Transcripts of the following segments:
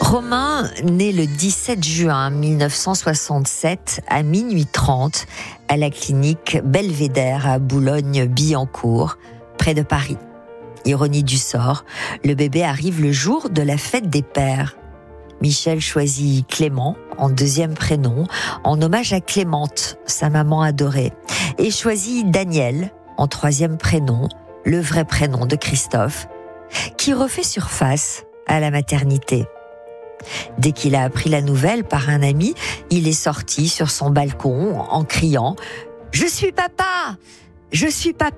Romain naît le 17 juin 1967 à minuit 30 à la clinique Belvédère à Boulogne-Billancourt, près de Paris. Ironie du sort, le bébé arrive le jour de la fête des pères. Michel choisit Clément en deuxième prénom, en hommage à Clémente, sa maman adorée, et choisit Daniel en troisième prénom, le vrai prénom de Christophe, qui refait surface à la maternité. Dès qu'il a appris la nouvelle par un ami, il est sorti sur son balcon en criant « Je suis papa ! Je suis papa !»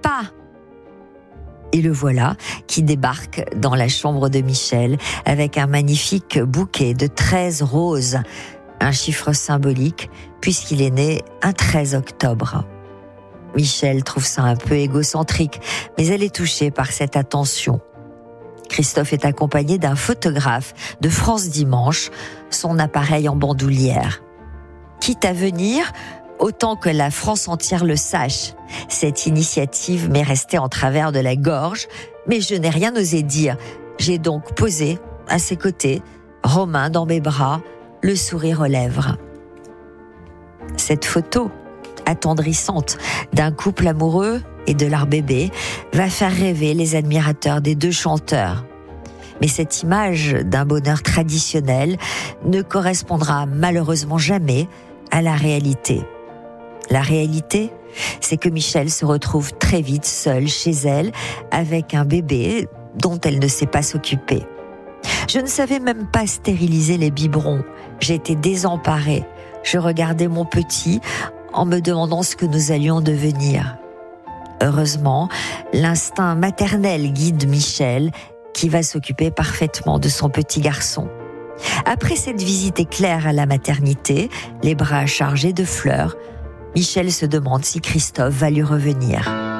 Et le voilà qui débarque dans la chambre de Michel avec un magnifique bouquet de 13 roses, un chiffre symbolique puisqu'il est né un 13 octobre. Michel trouve ça un peu égocentrique, mais elle est touchée par cette attention. Christophe est accompagné d'un photographe de France Dimanche, son appareil en bandoulière. Quitte à venir, autant que la France entière le sache. Cette initiative m'est restée en travers de la gorge, mais je n'ai rien osé dire. J'ai donc posé à ses côtés, Romain dans mes bras, le sourire aux lèvres. Cette photo attendrissante d'un couple amoureux et de leur bébé va faire rêver les admirateurs des deux chanteurs. Mais cette image d'un bonheur traditionnel ne correspondra malheureusement jamais à la réalité. La réalité, c'est que Michel se retrouve très vite seule chez elle avec un bébé dont elle ne sait pas s'occuper. Je ne savais même pas stériliser les biberons. J'étais désemparée. Je regardais mon petit en me demandant ce que nous allions devenir. Heureusement, l'instinct maternel guide Michel, qui va s'occuper parfaitement de son petit garçon. Après cette visite éclair à la maternité, les bras chargés de fleurs, Michel se demande si Christophe va lui revenir.